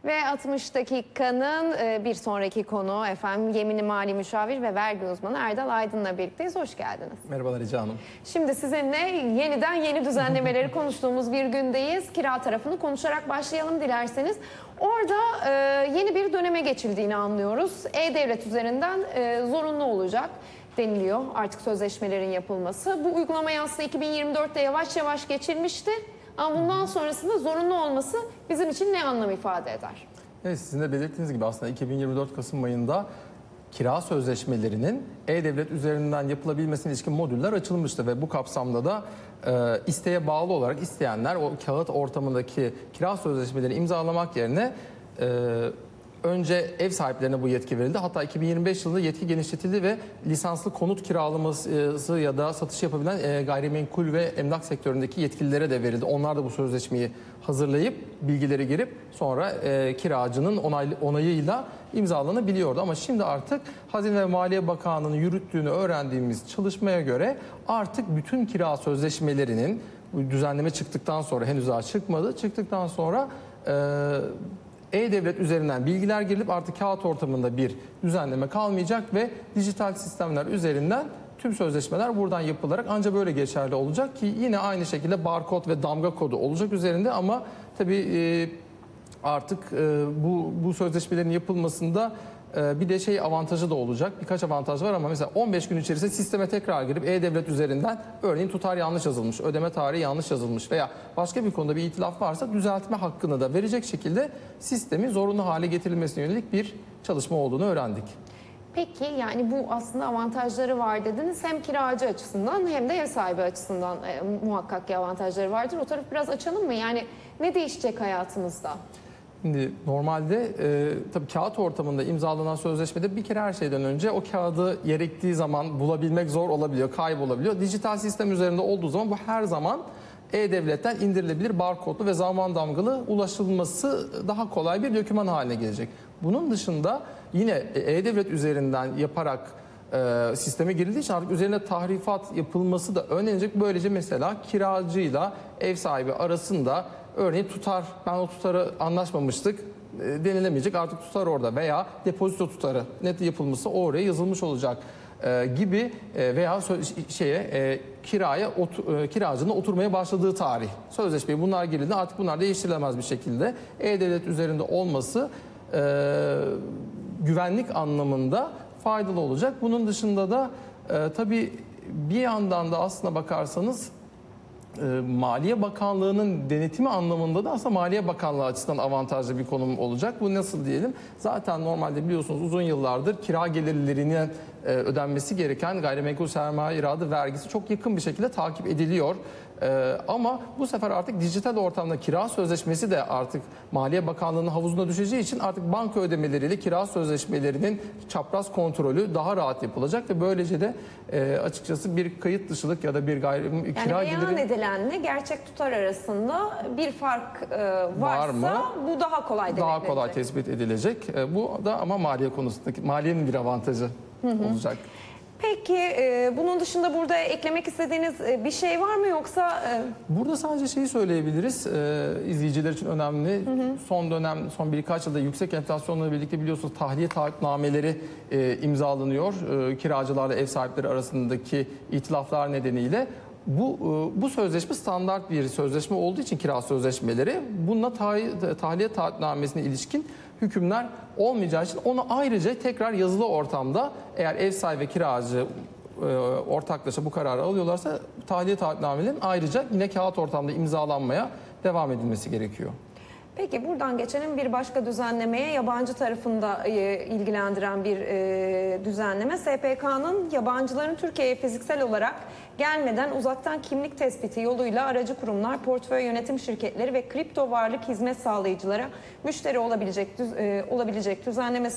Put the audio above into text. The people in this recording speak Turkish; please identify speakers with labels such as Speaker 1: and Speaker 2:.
Speaker 1: Ve 60 dakikanın bir sonraki konu efendim Yeminli Mali Müşavir ve vergi uzmanı Erdal Aydın'la birlikteyiz. Hoş geldiniz.
Speaker 2: Merhabalar Ece Hanım.
Speaker 1: Şimdi sizinle yeniden yeni düzenlemeleri konuştuğumuz bir gündeyiz. Kira tarafını konuşarak başlayalım dilerseniz. Orada yeni bir döneme geçildiğini anlıyoruz. E-Devlet üzerinden zorunlu olacak deniliyor artık sözleşmelerin yapılması. Bu uygulamayı aslında 2024'te yavaş yavaş geçilmişti. Ama bundan sonrasında zorunlu olması bizim için ne anlam ifade eder?
Speaker 2: Evet, sizin de belirttiğiniz gibi aslında 2024 Kasım ayında kira sözleşmelerinin E-Devlet üzerinden yapılabilmesine ilişkin modüller açılmıştı ve bu kapsamda da isteğe bağlı olarak isteyenler o kağıt ortamındaki kira sözleşmelerini imzalamak yerine önce ev sahiplerine bu yetki verildi. Hatta 2025 yılında yetki genişletildi ve lisanslı konut kiralaması ya da satış yapabilen gayrimenkul ve emlak sektöründeki yetkililere de verildi. Onlar da bu sözleşmeyi hazırlayıp bilgileri girip sonra kiracının onayıyla imzalanabiliyordu. Ama şimdi artık Hazine ve Maliye Bakanlığı'nın yürüttüğünü öğrendiğimiz çalışmaya göre artık bütün kira sözleşmelerinin bu düzenleme çıktıktan sonra, henüz daha çıkmadı, çıktıktan sonra E-Devlet üzerinden bilgiler girilip artık kağıt ortamında bir düzenleme kalmayacak ve dijital sistemler üzerinden tüm sözleşmeler buradan yapılarak ancak böyle geçerli olacak ki yine aynı şekilde barkod ve damga kodu olacak üzerinde ama tabii artık bu sözleşmelerin yapılmasında bir de avantajı da olacak. Birkaç avantaj var ama mesela 15 gün içerisinde sisteme tekrar girip E-Devlet üzerinden örneğin tutar yanlış yazılmış, ödeme tarihi yanlış yazılmış veya başka bir konuda bir itilaf varsa düzeltme hakkını da verecek şekilde sistemi zorunlu hale getirilmesine yönelik bir çalışma olduğunu öğrendik.
Speaker 1: Peki yani bu aslında avantajları var dediniz. Hem kiracı açısından hem de ev sahibi açısından muhakkak ki avantajları vardır. O tarafı biraz açalım mı? Yani ne değişecek hayatımızda?
Speaker 2: Şimdi normalde tabii kağıt ortamında imzalanan sözleşmede bir kere her şeyden önce o kağıdı gerektiği zaman bulabilmek zor olabiliyor, kaybolabiliyor. Dijital sistem üzerinde olduğu zaman bu her zaman E-Devlet'ten indirilebilir, barkodlu ve zaman damgalı ulaşılması daha kolay bir doküman haline gelecek. Bunun dışında yine E-Devlet üzerinden yaparak sisteme girildiği için artık üzerine tahrifat yapılması da önlenecek. Böylece mesela kiracıyla ev sahibi arasında örneğin tutar, ben o tutarı anlaşmamıştık denilemeyecek, artık tutar orada veya depozito tutarı net yapılması oraya yazılmış olacak gibi veya kiracının oturmaya başladığı tarih sözleşmeye bunlar girildi, artık bunlar değiştirilemez bir şekilde E-Devlet üzerinde olması güvenlik anlamında faydalı olacak. Bunun dışında da tabii bir yandan da aslına bakarsanız Maliye Bakanlığı'nın denetimi anlamında da aslında Maliye Bakanlığı açısından avantajlı bir konum olacak. Bu nasıl diyelim? Zaten normalde biliyorsunuz uzun yıllardır kira gelirlerinin ödenmesi gereken gayrimenkul sermaye iradı vergisi çok yakın bir şekilde takip ediliyor. Ama bu sefer artık dijital ortamda kira sözleşmesi de artık Maliye Bakanlığı'nın havuzuna düşeceği için artık banka ödemeleriyle kira sözleşmelerinin çapraz kontrolü daha rahat yapılacak ve böylece de açıkçası bir kayıt dışılık ya da bir kira
Speaker 1: beyan edilenle gerçek tutar arasında bir fark varsa mı? Bu daha kolay denetlenecek.
Speaker 2: Daha kolay tespit edilecek. Bu da ama maliye konusundaki maliyenin bir avantajı olacak.
Speaker 1: Peki bunun dışında burada eklemek istediğiniz bir şey var mı yoksa?
Speaker 2: Burada sadece şeyi söyleyebiliriz. İzleyiciler için önemli. Son birkaç yılda yüksek enflasyonla birlikte biliyorsunuz tahliye taahhütnameleri imzalanıyor. Kiracılarla ev sahipleri arasındaki itilaflar nedeniyle. Bu sözleşme standart bir sözleşme olduğu için kira sözleşmeleri bununla tahliye taahhütnamesine ilişkin hükümler olmayacağı için onu ayrıca tekrar yazılı ortamda eğer ev sahibi ve kiracı ortaklaşa bu kararı alıyorlarsa tahliye taahhütnamelerin ayrıca yine kağıt ortamda imzalanmaya devam edilmesi gerekiyor.
Speaker 1: Peki buradan geçelim bir başka düzenlemeye, yabancı tarafında ilgilendiren bir düzenleme. SPK'nın yabancıların Türkiye'ye fiziksel olarak gelmeden uzaktan kimlik tespiti yoluyla aracı kurumlar, portföy yönetim şirketleri ve kripto varlık hizmet sağlayıcılara müşteri olabilecek düzenlemesi